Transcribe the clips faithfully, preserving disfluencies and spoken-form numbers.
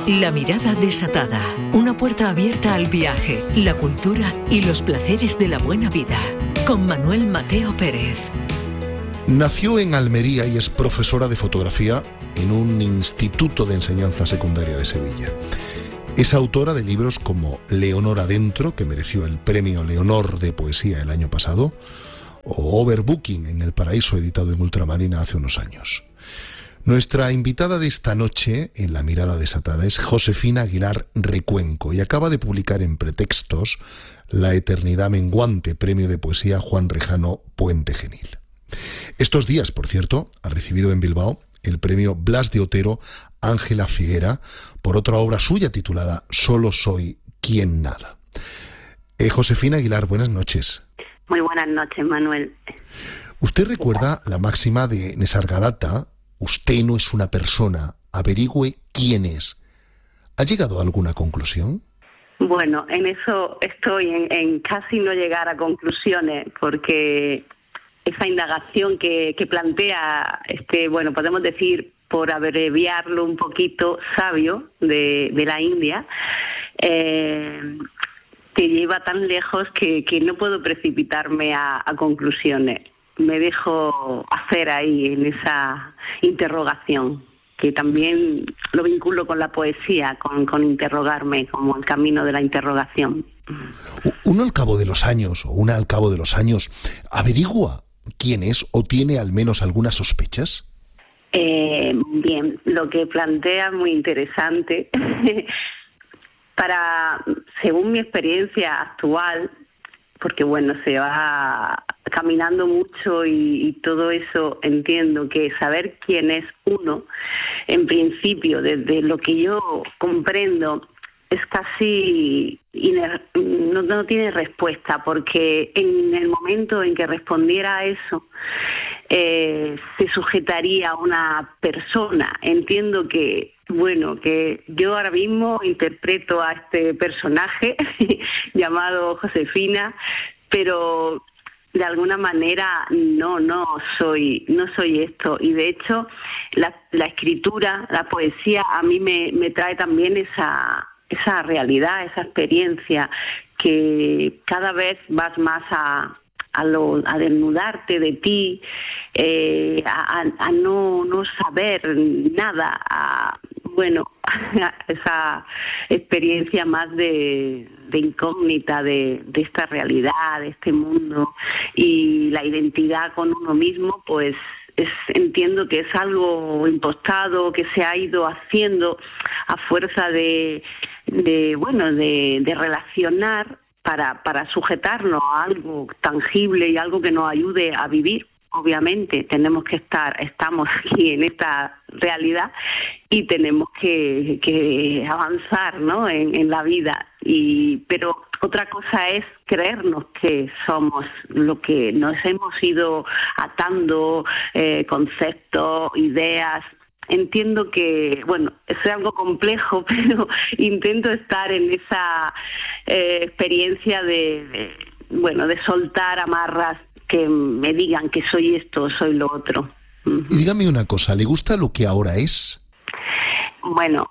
La mirada desatada, una puerta abierta al viaje, la cultura y los placeres de la buena vida, con Manuel Mateo Pérez. Nació en Almería y es profesora de fotografía en un instituto de enseñanza secundaria de Sevilla. Es autora de libros como Leonor Adentro, que mereció el premio Leonor de poesía el año pasado, o Overbooking en El Paraíso, editado en Ultramarina hace unos años. Nuestra invitada de esta noche en La Mirada Desatada es Josefina Aguilar Recuenco y acaba de publicar en Pretextos La Eternidad Menguante, premio de poesía Juan Rejano Puente Genil. Estos días, por cierto, ha recibido en Bilbao el premio Blas de Otero Ángela Figuera por otra obra suya titulada Solo soy quien nada. Eh, Josefina Aguilar, buenas noches. Muy buenas noches, Manuel. ¿Usted recuerda la máxima de Nesargadatta? Usted no es una persona, averigüe quién es. ¿Ha llegado a alguna conclusión? Bueno, en eso estoy, en, en casi no llegar a conclusiones, porque esa indagación que, que plantea, este, bueno, podemos decir, por abreviarlo un poquito, sabio de, de la India, eh, te lleva tan lejos que, que no puedo precipitarme a, a conclusiones. Me dejo hacer ahí en esa interrogación, que también lo vinculo con la poesía, con, con interrogarme, como el camino de la interrogación. Uno al cabo de los años, o una al cabo de los años, ¿averigua quién es o tiene al menos algunas sospechas? Eh, bien, lo que plantea es muy interesante. Para, según mi experiencia actual, porque bueno, se va caminando mucho y, y todo eso, entiendo que saber quién es uno, en principio, desde lo que yo comprendo, es casi iner- no, no tiene respuesta, porque en el momento en que respondiera a eso, eh, se sujetaría a una persona. Entiendo que, bueno, que yo ahora mismo interpreto a este personaje llamado Josefina, pero de alguna manera no, no soy, no soy esto. Y de hecho, la, la escritura, la poesía, a mí me, me trae también esa, esa realidad, esa experiencia, que cada vez vas más a, a, lo, a desnudarte de ti, eh, a, a no, no saber nada, a, bueno, esa experiencia más de, de incógnita de, de esta realidad, de este mundo, y la identidad con uno mismo, pues es, entiendo que es algo impostado, que se ha ido haciendo a fuerza de, de bueno, de, de relacionar para, para sujetarnos a algo tangible y algo que nos ayude a vivir. Obviamente tenemos que estar, estamos aquí en esta realidad y tenemos que, que avanzar, ¿no?, en, en la vida. Y pero otra cosa es creernos que somos lo que nos hemos ido atando, eh, conceptos, ideas. Entiendo que, bueno, eso es algo complejo, pero intento estar en esa eh, experiencia de, de, bueno, de soltar amarras que me digan que soy esto, soy lo otro. Uh-huh. Y dígame una cosa, ¿le gusta lo que ahora es? Bueno,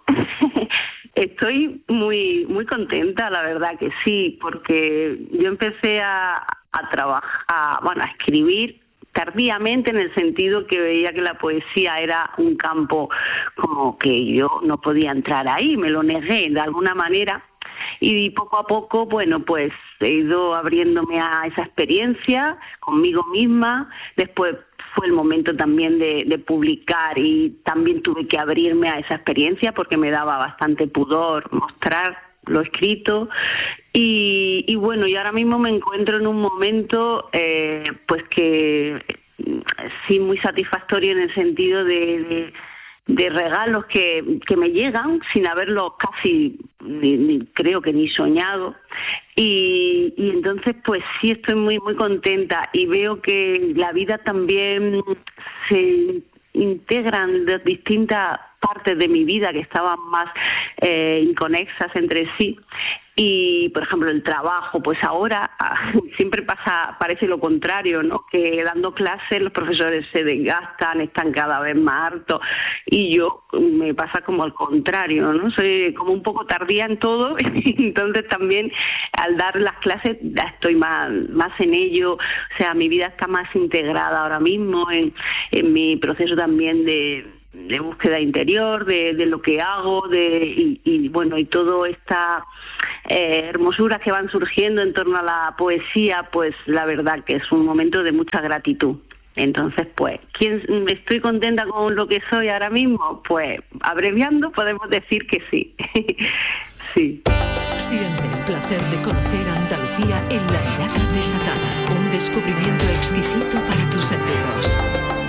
estoy muy muy contenta, la verdad que sí, porque yo empecé a, a trabajar, bueno, a escribir tardíamente, en el sentido que veía que la poesía era un campo como que yo no podía entrar ahí, me lo negué de alguna manera. Y poco a poco, bueno, pues he ido abriéndome a esa experiencia conmigo misma. Después fue el momento también de, de publicar y también tuve que abrirme a esa experiencia porque me daba bastante pudor mostrar lo escrito. Y, y bueno, y ahora mismo me encuentro en un momento eh, pues que sí, muy satisfactorio, en el sentido de... de de regalos que, que me llegan sin haberlos casi, ni, ni, creo que ni soñado, y, y entonces pues sí estoy muy muy contenta y veo que la vida también se integran de distintas partes de mi vida que estaban más eh, inconexas entre sí. Y, por ejemplo, el trabajo, pues ahora siempre pasa, parece lo contrario, ¿no? Que dando clases los profesores se desgastan, están cada vez más hartos, y yo me pasa como al contrario, ¿no? Soy como un poco tardía en todo, entonces también al dar las clases ya estoy más, más en ello, o sea, mi vida está más integrada ahora mismo en, en mi proceso también de... de búsqueda interior, de, de lo que hago, de y, y bueno, y todo esta eh, hermosuras que van surgiendo en torno a la poesía, pues la verdad que es un momento de mucha gratitud. Entonces, pues, ¿quién, estoy contenta con lo que soy ahora mismo? Pues, abreviando, podemos decir que sí. Sí. Siente el placer de conocer Andalucía en La Mirada Desatada, un descubrimiento exquisito para tus sentidos.